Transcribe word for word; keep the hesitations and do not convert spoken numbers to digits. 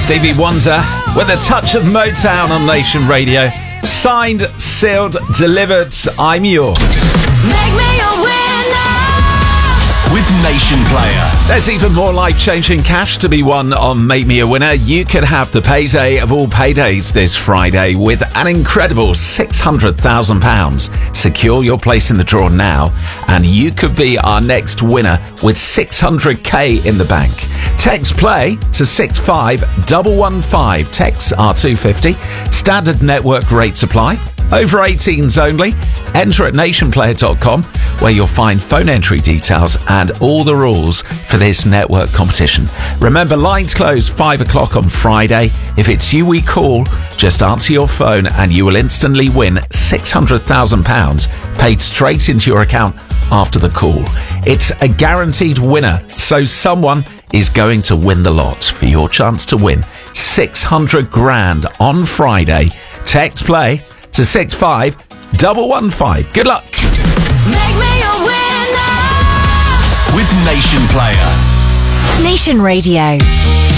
Stevie Wonder with a touch of Motown on Nation Radio. Signed, sealed, delivered. I'm yours. Make me a winner with Nation Player. There's even more life-changing cash to be won on Make Me a Winner. You could have the payday of all paydays this Friday with an incredible six hundred thousand pounds. Secure your place in the draw now, and you could be our next winner with six hundred k in the bank. Text play to six five one one five. Texts are two fifty. Standard network rates apply. Over eighteens only. Enter at nation player dot com, where you'll find phone entry details and all the rules for this network competition. Remember, lines close five o'clock on Friday. If it's you we call, just answer your phone and you will instantly win six hundred thousand pounds paid straight into your account after the call. It's a guaranteed winner, so someone is going to win the lot for your chance to win six hundred grand on Friday. Text play to six five one one five. Good luck. Make me a winner with Nation Player. Nation Radio.